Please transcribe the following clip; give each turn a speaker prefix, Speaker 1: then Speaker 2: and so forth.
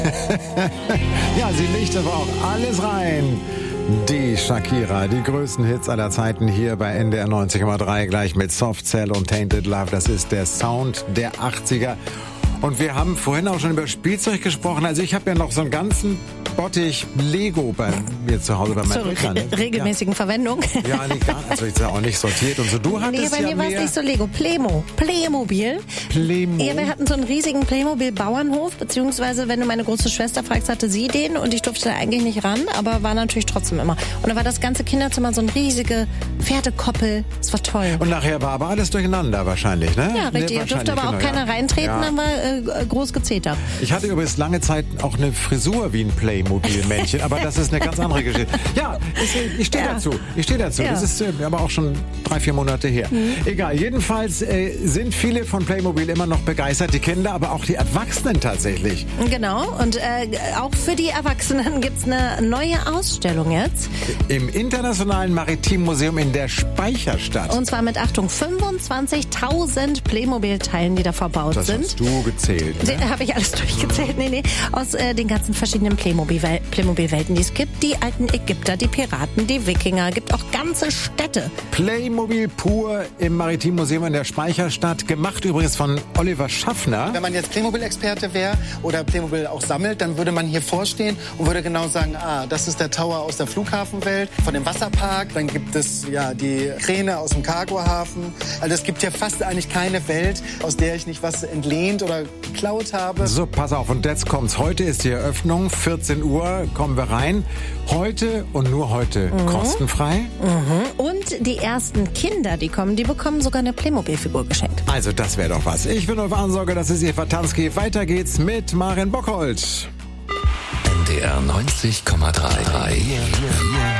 Speaker 1: Ja, sie legt aber auch alles rein. Die Shakira, die größten Hits aller Zeiten hier bei NDR 90,3, gleich mit Soft Cell und Tainted Love. Das ist der Sound der 80er. Und wir haben vorhin auch schon über Spielzeug gesprochen. Also ich habe ja noch so einen ganzen Bottich Lego bei mir zu Hause bei meinen Eltern.
Speaker 2: Zur regelmäßigen Verwendung.
Speaker 1: Ja, nee, gar nicht. Also ich sage auch nicht sortiert und so. Du hattest
Speaker 2: bei mir war es nicht so Lego. Playmobil. Ja, wir hatten so einen riesigen Playmobil-Bauernhof, beziehungsweise, wenn du meine große Schwester fragst, hatte sie den und ich durfte da eigentlich nicht ran, aber war natürlich trotzdem immer. Und da war das ganze Kinderzimmer so eine riesige Pferdekoppel. Das war toll.
Speaker 1: Und nachher war aber alles durcheinander wahrscheinlich, ne?
Speaker 2: Ja, richtig. Da durfte aber auch keiner reintreten, dann war groß gezetert.
Speaker 1: Ich hatte übrigens lange Zeit auch eine Frisur wie ein Playmobil-Männchen, aber das ist eine ganz andere Geschichte. Ja, ich stehe dazu. Ja. Das ist aber auch schon 3-4 Monate her. Egal, jedenfalls sind viele von Playmobil immer noch begeistert, die Kinder, aber auch die Erwachsenen tatsächlich.
Speaker 2: Genau, und auch für die Erwachsenen gibt's eine neue Ausstellung jetzt.
Speaker 1: Im Internationalen Maritimen Museum in der Speicherstadt.
Speaker 2: Und zwar mit, Achtung, 25.000 Playmobil-Teilen, die da verbaut sind.
Speaker 1: Das hast du gezählt. Ne?
Speaker 2: Habe ich alles durchgezählt? Nee. Aus den ganzen verschiedenen Playmobil-Welten, die es gibt. Die alten Ägypter, die Piraten, die Wikinger. Gibt auch ganze Städte.
Speaker 1: Playmobil pur im Maritimen Museum in der Speicherstadt. Gemacht übrigens von Oliver Schaffner.
Speaker 3: Wenn man jetzt Playmobil-Experte wäre oder Playmobil auch sammelt, dann würde man hier vorstehen und würde genau sagen, das ist der Tower aus der Flughafenwelt, von dem Wasserpark. Dann gibt es ja die Kräne aus dem Cargohafen. Also es gibt ja fast eigentlich keine Welt, aus der ich nicht was entlehnt oder geklaut habe.
Speaker 1: So, pass auf, und jetzt kommt's. Heute ist die Eröffnung, 14 Uhr, kommen wir rein. Heute und nur heute kostenfrei.
Speaker 2: Und die ersten Kinder, die kommen, die bekommen sogar eine Playmobil-Figur geschenkt.
Speaker 1: Also das wäre doch was. Ich bin Ulf Ansauger, das ist Eva Tanski. Weiter geht's mit Maren Bockholt.
Speaker 4: NDR 90,3.